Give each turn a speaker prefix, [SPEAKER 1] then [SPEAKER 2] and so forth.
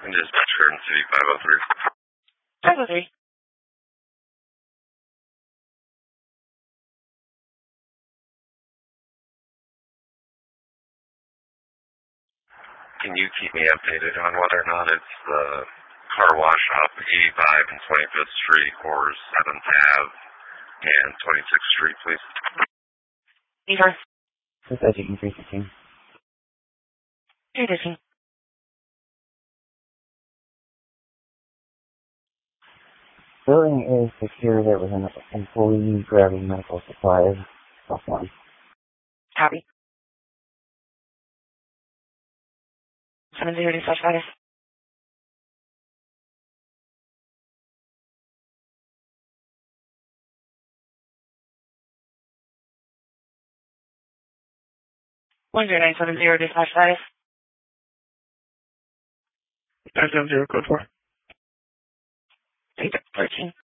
[SPEAKER 1] Dispatch Garden City 503.
[SPEAKER 2] 503.
[SPEAKER 1] Can you keep me updated on whether or not it's the car wash off 85 and 25th Street or 7th Ave and 26th Street, please?
[SPEAKER 2] Beaver.
[SPEAKER 3] Dispatch Eaton 316.
[SPEAKER 2] 315.
[SPEAKER 3] Building is secure. There was an employee grabbing medical supplies. Plus one.
[SPEAKER 2] Copy. 70 dispatch Vegas. One 0970 dispatch Vegas.
[SPEAKER 4] 970 code 4.
[SPEAKER 2] 13.